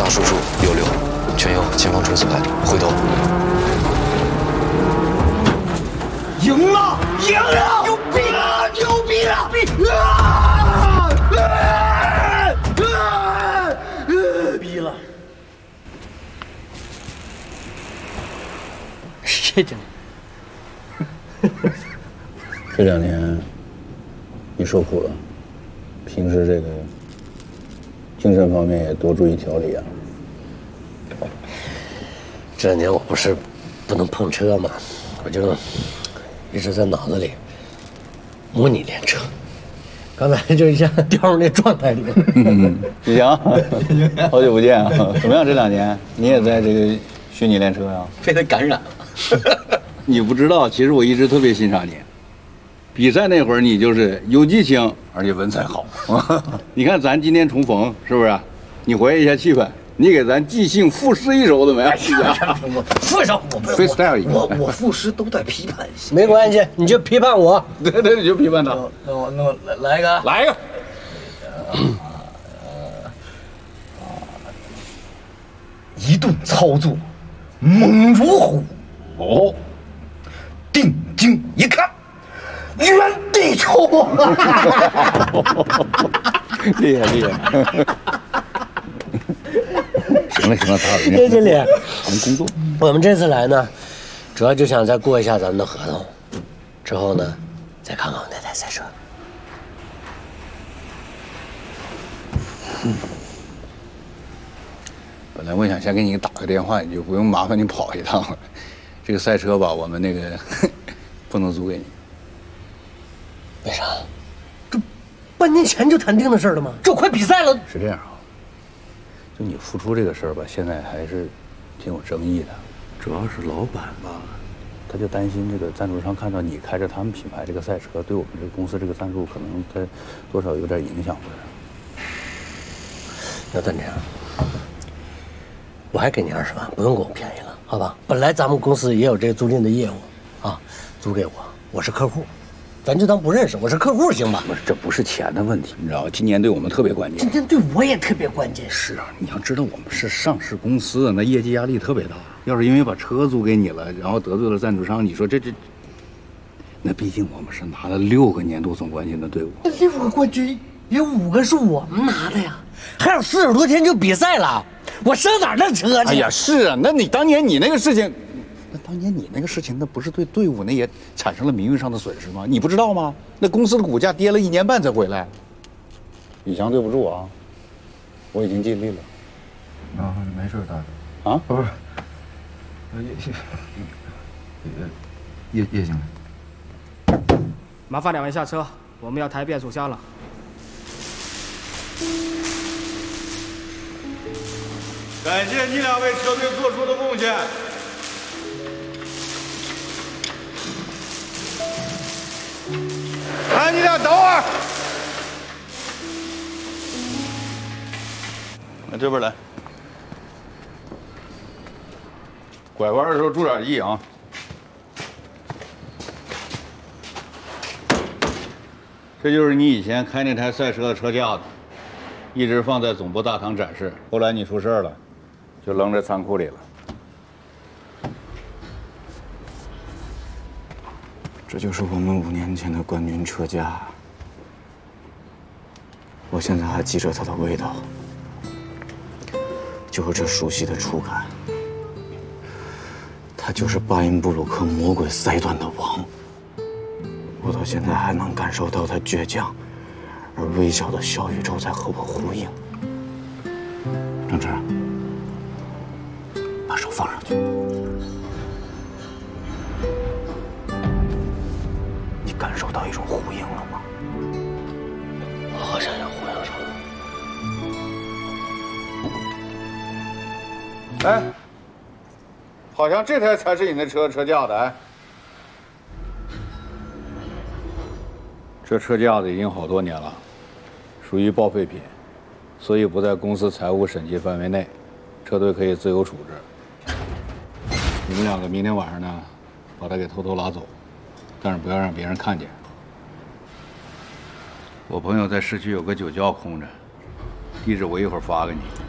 张输出66，全由前方追速排，回头。 赢了！赢了！牛逼了！牛逼了！逼了！ 谢经理。 这2年你受苦了，平时这个精神方面也多注意调理啊。 这2年我不是不能碰车吗？我就一直在脑子里模拟练车。刚才就一下掉入那状态里面。 李翔，好久不见啊！怎么样？这2年你也在这个虚拟练车呀？ 被他感染了。 你不知道，其实我一直特别欣赏你。比赛那会儿你就是有激情，而且文采好。你看咱今天重逢，是不是？你活跃一下气氛，你给咱即兴赋诗一首怎么样？ 赋一首我不 freestyle 一个。 我赋诗都带批判性。 没关系，你就批判我。 对，你就批判他。 那我来一个。 来一个。 一顿操作，猛如虎。 哦。 定睛一看，原地抽。 厉害。行了， 谢经理， 咱们工作。 我们这次来呢，主要就想再过一下咱们的合同，之后呢，再看看我那台赛车。 本来我想先给你打个电话，你就不用麻烦你跑一趟了。这个赛车吧，我们那个不能租给你。 为啥？这半年前就谈定的事了吗？这快比赛了。 是这样啊，就你付出这个事儿吧，现在还是挺有争议的。主要是老板吧，他就担心这个赞助商看到你开着他们品牌这个赛车，对我们这个公司这个赞助可能他多少有点影响不是？ 那咱这样，我还给你20万，不用给我便宜了，好吧？本来咱们公司也有这个租赁的业务，啊，租给我，我是客户，咱就当不认识，我是客户，行吧？ 不是，这不是钱的问题，你知道吗？今年对我们特别关键。 今天对我也特别关键。 是啊，你要知道我们是上市公司，那业绩压力特别大。要是因为把车租给你了，然后得罪了赞助商，你说这，那毕竟我们是拿了6个年度总冠军的队伍。 这6个冠军有5个是我们拿的呀，还有40多天就比赛了，我上哪儿弄车去？ 哎呀，是啊，那你当年你那个事情，那不是对队伍那也产生了名誉上的损失吗？你不知道吗？那公司的股价跌了1年半才回来。李强，对不住啊，我已经尽力了。 啊，没事，大哥。 啊， 不是，叶经理， 麻烦2位下车，我们要抬变速箱了。 感谢你俩为车队做出的贡献。哎，你俩等会儿。往这边来。拐弯的时候注点意啊。这就是你以前开那台赛车的车架子，一直放在总部大堂展示。后来你出事了，就扔在仓库里了。 这就是我们5年前的冠军车架，我现在还记着它的味道，就是这熟悉的触感。它就是巴音布鲁克魔鬼赛段的王，我到现在还能感受到它倔强而微小的小宇宙在和我呼应。郑芝，把手放上去。你感受到一种呼应了吗？ 我好像也呼应上了。 哎，好像这台才是你那车车架的哎。 这车架子已经好多年了，属于报废品，所以不在公司财务审计范围内，车队可以自由处置。你们2个明天晚上呢，把它给偷偷拉走，但是不要让别人看见。我朋友在市区有个酒窖空着，地址我一会儿发给你。